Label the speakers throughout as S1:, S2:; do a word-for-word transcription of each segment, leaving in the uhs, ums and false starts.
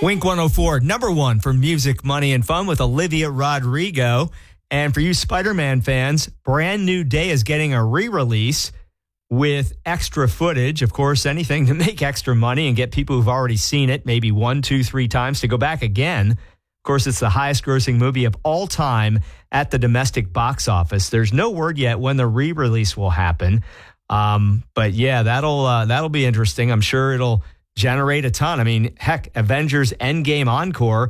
S1: Wink one oh four, number one for music, money, and fun with Olivia Rodrigo. And for you Spider-Man fans, Brand New Day is getting a re-release with extra footage. Of course, anything to make extra money and get people who've already seen it maybe one, two, three times to go back again. Of course, it's the highest grossing movie of all time at the domestic box office. There's no word yet when the re-release will happen. Um, but yeah, that'll uh, that'll be interesting. I'm sure it'll generate a ton. I mean, heck, Avengers Endgame Encore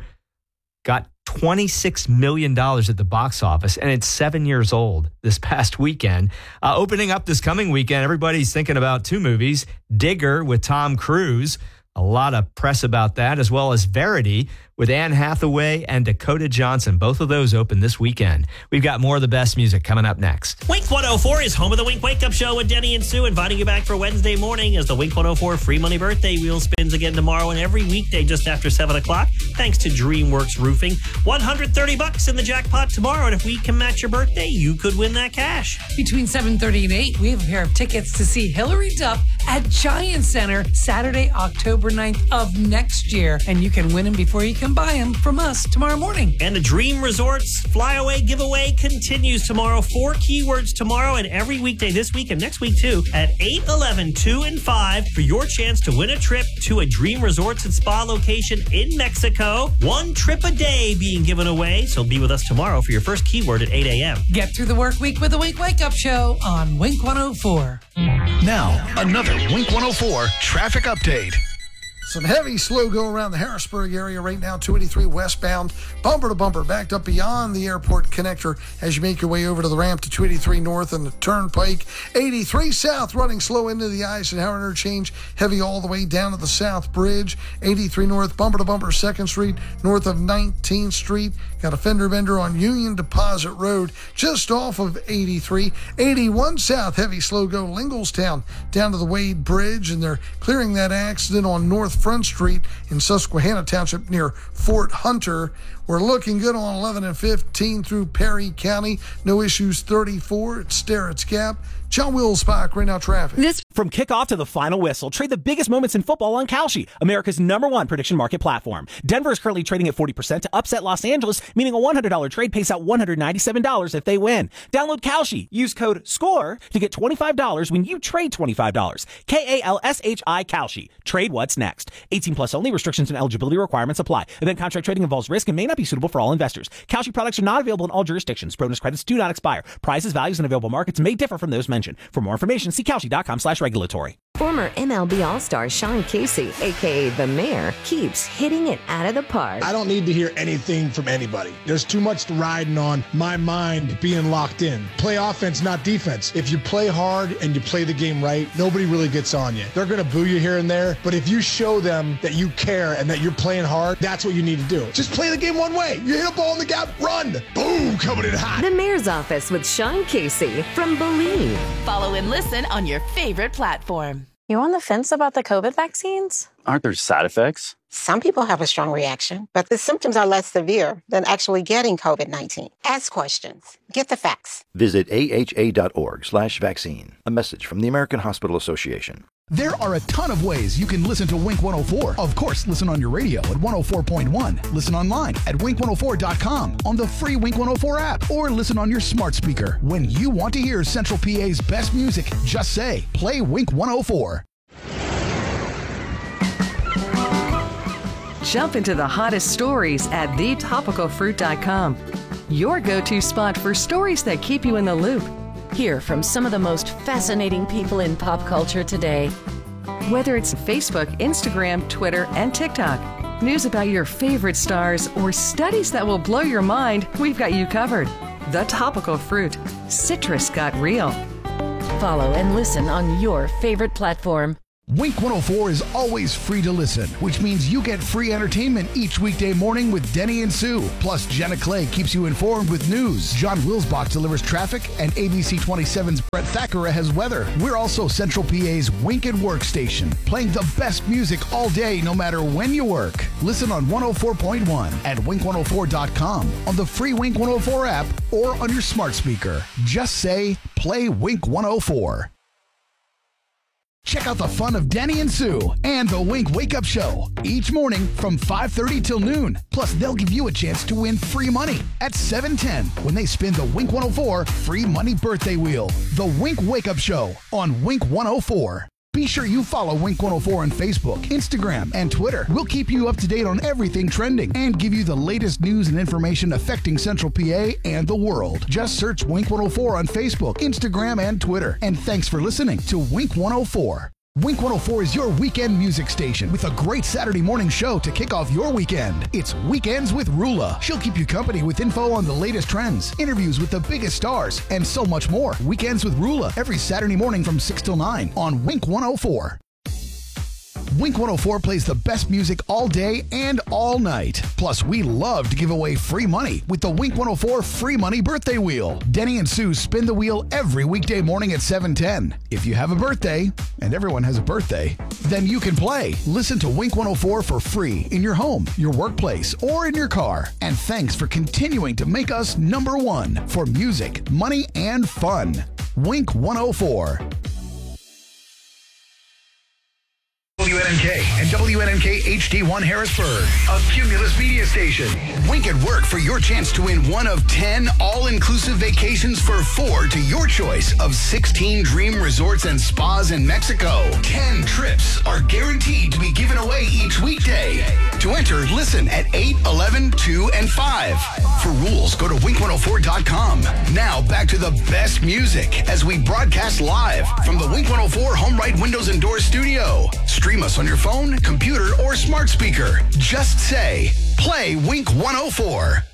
S1: got twenty-six million dollars at the box office, and it's seven years old this past weekend. Uh, opening up this coming weekend, everybody's thinking about two movies, Digger with Tom Cruise. A lot of press about that, as well as Verity with Anne Hathaway and Dakota Johnson. Both of those open this weekend. We've got more of the best music coming up next.
S2: Wink one oh four is home of the Wink Wake Up Show with Denny and Sue, inviting you back for Wednesday morning as the Wink one oh four Free Money Birthday Wheel spins again tomorrow and every weekday just after seven o'clock, thanks to DreamWorks Roofing. one hundred thirty bucks in the jackpot tomorrow, and if we can match your birthday, you could win that cash.
S3: Between seven thirty and eight, we have a pair of tickets to see Hillary Duff at Giant Center Saturday, October ninth of next year, and you can win them before you can buy them from us tomorrow morning.
S2: And the Dream Resorts Flyaway giveaway continues tomorrow. Four keywords tomorrow and every weekday this week and next week too at eight, eleven, two, and five for your chance to win a trip to a Dream Resorts and Spa location in Mexico. One trip a day being given away, so be with us tomorrow for your first keyword at eight a.m.
S3: Get through the work week with the Wink Wake Up Show on Wink one oh four.
S4: Now, another Wink one oh four traffic update.
S5: Some heavy slow go around the Harrisburg area right now, two eighty-three westbound, bumper to bumper, backed up beyond the airport connector as you make your way over to the ramp to two eighty-three north and the turnpike. eighty-three south running slow into the Eisenhower interchange, heavy all the way down to the South Bridge. eighty-three north, bumper to bumper, second street, north of nineteenth street. Got a fender bender on Union Deposit Road, just off of eighty-three. eighty-one south, heavy slow go Linglestown down to the Wade Bridge, and they're clearing that accident on North Front Street in Susquehanna Township near Fort Hunter. We're looking good on eleven and fifteen through Perry County. No issues thirty-four at Sterrett's Gap. John Wilsbach, right now traffic.
S6: This from kickoff to the final whistle. Trade the biggest moments in football on Kalshi, America's number one prediction market platform. Denver is currently trading at forty percent to upset Los Angeles, meaning a one hundred dollars trade pays out one hundred ninety-seven dollars if they win. Download Kalshi. Use code SCORE to get twenty-five dollars when you trade twenty-five dollars. K A L S H I Kalshi. Trade what's next. eighteen plus only. Restrictions and eligibility requirements apply. Event contract trading involves risk and may not be suitable for all investors. Kalshi products are not available in all jurisdictions. Bonus credits do not expire. Prices, values, and available markets may differ from those mentioned. For more information, see Kalshi.com slash regulatory.
S7: Former M L B All-Star Sean Casey, a k a. The Mayor, keeps hitting it out of the park.
S8: I don't need to hear anything from anybody. There's too much riding on my mind being locked in. Play offense, not defense. If you play hard and you play the game right, nobody really gets on you. They're going to boo you here and there, but if you show them that you care and that you're playing hard, that's what you need to do. Just play the game one way. You hit a ball in the gap, run. Boom, coming in hot.
S7: The Mayor's Office with Sean Casey from Believe.
S9: Follow and listen on your favorite platform.
S10: You on the fence about the COVID vaccines?
S11: Aren't there side effects?
S12: Some people have a strong reaction, but the symptoms are less severe than actually getting COVID nineteen. Ask questions. Get the facts.
S13: Visit aha.org slash vaccine. A message from the American Hospital Association.
S4: There are a ton of ways you can listen to Wink one oh four. Of course, listen on your radio at one oh four point one. Listen online at wink one oh four dot com, on the free Wink one oh four app, or listen on your smart speaker. When you want to hear Central P A's best music, just say, play Wink one oh four.
S14: Jump into the hottest stories at the topical fruit dot com. Your go-to spot for stories that keep you in the loop.
S9: Hear from some of the most fascinating people in pop culture today.
S14: Whether it's Facebook, Instagram, Twitter, and TikTok, news about your favorite stars, or studies that will blow your mind, we've got you covered. The Topical Fruit. Citrus got real.
S9: Follow and listen on your favorite platform.
S4: Wink one oh four is always free to listen, which means you get free entertainment each weekday morning with Denny and Sue. Plus, Jenna Clay keeps you informed with news. John Wilsbach delivers traffic, and A B C twenty-seven's Brett Thackeray has weather. We're also Central P A's Wink and Work station, playing the best music all day, no matter when you work. Listen on one oh four point one at wink one oh four dot com, on the free Wink one oh four app, or on your smart speaker. Just say, play Wink one oh four. Check out the fun of Denny and Sue and the Wink Wake Up Show each morning from five thirty till noon. Plus, they'll give you a chance to win free money at seven ten when they spin the Wink one oh four free money birthday wheel. The Wink Wake Up Show on Wink one oh four. Be sure you follow Wink one oh four on Facebook, Instagram, and Twitter. We'll keep you up to date on everything trending and give you the latest news and information affecting Central P A and the world. Just search Wink one oh four on Facebook, Instagram, and Twitter. And thanks for listening to Wink one oh four. Wink one oh four is your weekend music station with a great Saturday morning show to kick off your weekend. It's Weekends with Rula. She'll keep you company with info on the latest trends, interviews with the biggest stars, and so much more. Weekends with Rula every Saturday morning from six till nine on Wink one oh four. Wink one oh four plays the best music all day and all night. Plus, we love to give away free money with the Wink one oh four free money birthday wheel. Denny and Sue spin the wheel every weekday morning at seven ten. If you have a birthday, and everyone has a birthday, then you can play. Listen to Wink one oh four for free in your home, your workplace, or in your car. And thanks for continuing to make us number one for music, money, and fun. Wink one oh four. W N N K and W N N K H D one Harrisburg, a Cumulus media station. Wink at Work for your chance to win one of ten all-inclusive vacations for four to your choice of sixteen dream resorts and spas in Mexico. ten trips are guaranteed to be given away each weekday. To enter, listen at eight, eleven, two, and five. For rules, go to wink one oh four dot com. Now back to the best music as we broadcast live from the Wink one oh four Home Right Windows and Doors studio. Stream us on your phone, computer, or smart speaker. Just say, play Wink one oh four.